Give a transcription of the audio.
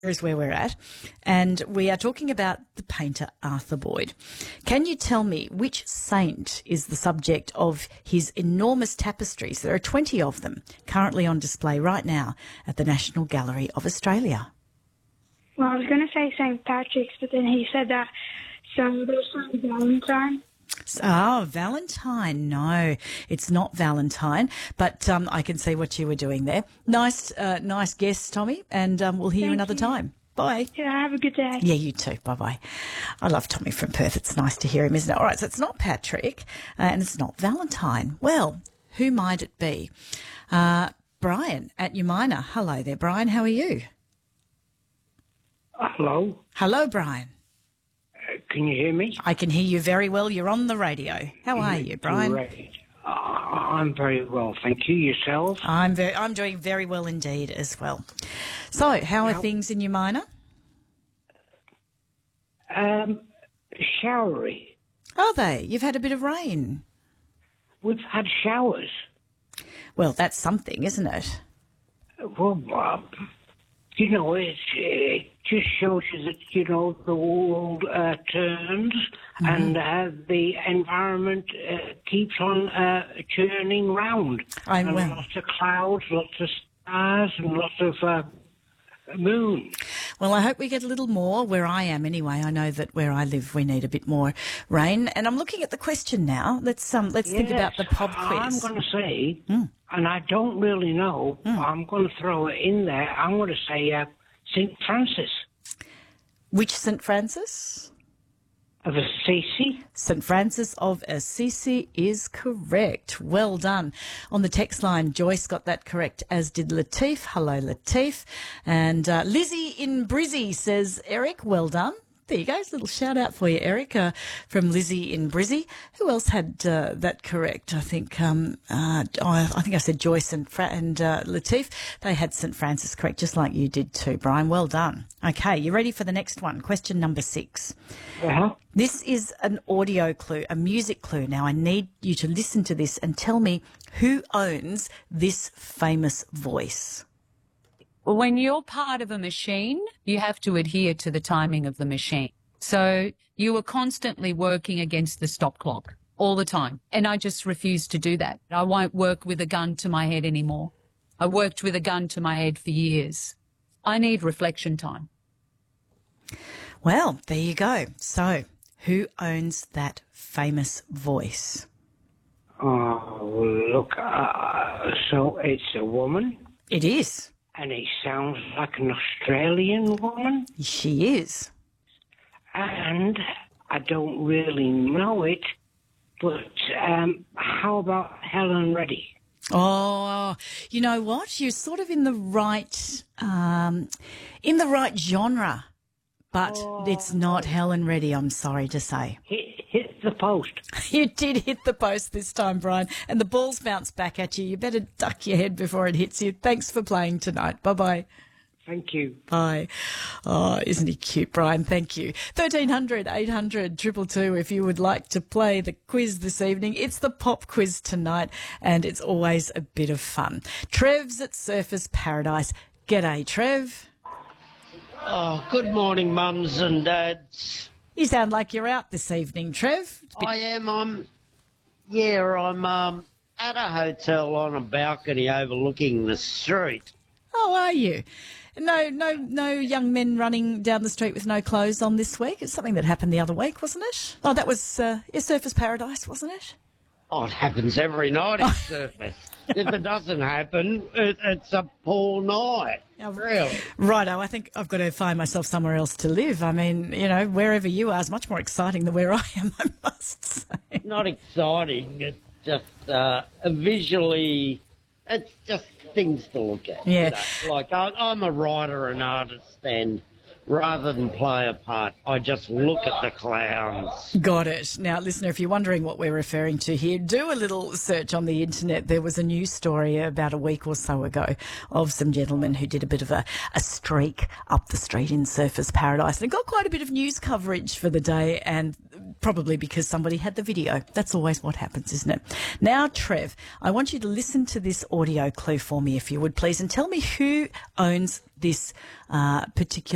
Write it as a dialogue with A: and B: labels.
A: is where we're at, and we are talking about the painter Arthur Boyd. Can you tell me which saint is the subject of his enormous tapestries? There are 20 of them currently on display right now at the National Gallery of Australia.
B: Well, I was going to say St. Patrick's, but then he said that, so there's St. Valentine.
A: Oh, Valentine. No, it's not Valentine, but I can see what you were doing there. Nice guess, Tommy, and we'll hear you another time. Bye.
B: Yeah, have a good day.
A: Yeah, you too. Bye-bye. I love Tommy from Perth. It's nice to hear him, isn't it? All right, so it's not Patrick and it's not Valentine. Well, who might it be? Brian at Umina. Hello there, Brian. How are you?
C: Hello.
A: Hello, Brian.
C: Can you hear me?
A: I can hear you very well. You're on the radio. How are you, Brian?
C: Great. I'm very well, thank you. Yourself?
A: I'm doing very well indeed as well. So, how are things in Umina?
C: Showery.
A: Are they? You've had a bit of rain.
C: We've had showers.
A: Well, that's something, isn't it?
C: Well, it just shows you that, the world turns and the environment keeps on churning round. Lots of clouds, lots of stars and lots of moon.
A: Well, I hope we get a little more where I am anyway. I know that where I live we need a bit more rain. And I'm looking at the question now. Let's think about the pub quiz.
C: I'm going to say, and I don't really know, I'm going to throw it in there. I'm going to say St. Francis.
A: Which St. Francis?
C: Of Assisi.
A: St. Francis of Assisi is correct. Well done. On the text line, Joyce got that correct, as did Latif. Hello, Latif. And Lizzie in Brizzy says, Eric, well done. There you go. A little shout out for you, Eric, from Lizzie in Brizzy. Who else had that correct? I think I said Joyce and Latif. They had St. Francis correct, just like you did too, Brian. Well done. Okay, you ready for the next one? Question number 6.
C: Uh-huh.
A: This is an audio clue, a music clue. Now, I need you to listen to this and tell me who owns this famous voice.
D: Well, when you're part of a machine, you have to adhere to the timing of the machine. So you are constantly working against the stop clock all the time. And I just refuse to do that. I won't work with a gun to my head anymore. I worked with a gun to my head for years. I need reflection time.
A: Well, there you go. So who owns that famous voice?
C: Oh, look, so it's a woman?
A: It is.
C: And it sounds like an Australian woman?
A: She is.
C: And I don't really know it, but how about Helen Reddy?
A: Oh, you know what? You're sort of in the right genre, but it's not Helen Reddy, I'm sorry to say.
C: Hit the post.
A: You did hit the post this time, Brian, and the ball's bounced back at you. You better duck your head before it hits you. Thanks for playing tonight. Bye-bye.
C: Thank you.
A: Bye. Oh, isn't he cute, Brian? Thank you. 1300 800 222 if you would like to play the quiz this evening. It's the pop quiz tonight, and it's always a bit of fun. Trev's at Surfers Paradise. G'day, Trev.
E: Oh, good morning, mums and dads.
A: You sound like you're out this evening, Trev.
E: I am. I'm at a hotel on a balcony overlooking the street.
A: Oh, are you? No young men running down the street with no clothes on this week. It's something that happened the other week, wasn't it? Oh, that was Surfers Paradise, wasn't it?
E: Oh, it happens every night at Surfers. If it doesn't happen, it's a poor night.
A: Oh,
E: really.
A: Righto, I think I've got to find myself somewhere else to live. I mean, wherever you are is much more exciting than where I am, I must say.
E: Not exciting. It's just visually, it's just things to look at.
A: Yeah.
E: Like I'm a writer and artist, and rather than play a part, I just look at the clowns.
A: Got it. Now, listener, if you're wondering what we're referring to here, do a little search on the internet. There was a news story about a week or so ago of some gentlemen who did a bit of a streak up the street in Surfers Paradise. And it got quite a bit of news coverage for the day, and probably because somebody had the video. That's always what happens, isn't it? Now, Trev, I want you to listen to this audio clue for me, if you would, please, and tell me who owns this particular